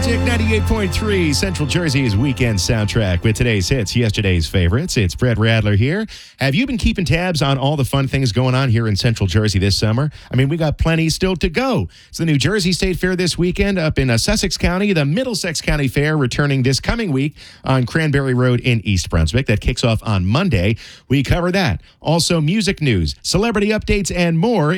Magic 98.3, Central Jersey's weekend soundtrack with today's hits, yesterday's favorites. It's Brett Radler here. Have you been keeping tabs on all the fun things going on here in Central Jersey this summer? I mean, we got plenty still to go. It's the New Jersey State Fair this weekend up in Sussex County, the Middlesex County Fair returning this coming week on Cranberry Road in East Brunswick. That kicks off on Monday. We cover that. Also, music news, celebrity updates, and more.